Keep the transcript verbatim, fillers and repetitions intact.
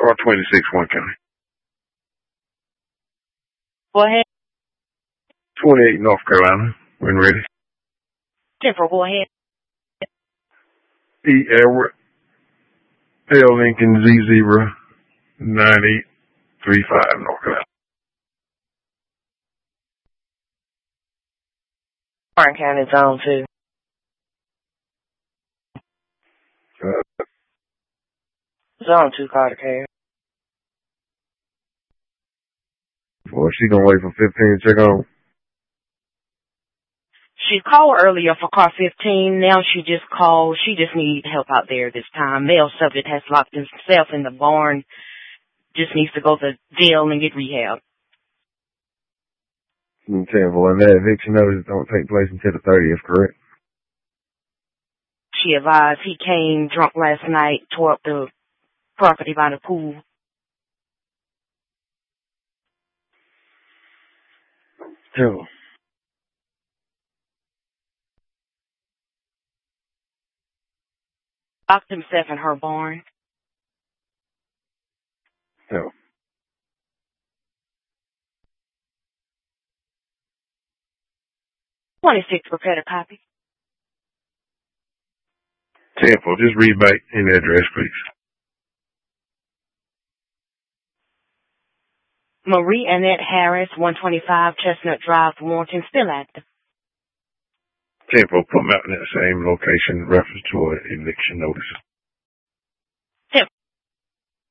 R twenty-six, one county. Go ahead. twenty-eight, North Carolina. When ready. Jennifer, go ahead. E. Edward, L. Lincoln, Z Zebra, nine eight three five, North Carolina. Warren County, Zone two. Uh, Zone two, Carter Care. Boy, she gonna wait for fifteen to check on. She called earlier for car fifteen. Now she just called. She just needs help out there this time. Male subject has locked himself in the barn. Just needs to go to jail and get rehab. Terrible. And that eviction notice don't take place until the thirtieth, correct? She advised he came drunk last night, tore up the property by the pool. Terrible. Locked himself in her barn. Terrible. twenty-six, prepare a copy. Temple, just read back in the address, please. Marie Annette Harris, one twenty-five Chestnut Drive, Warrenton, still active. Temple, put them out in that same location, reference to an eviction notice.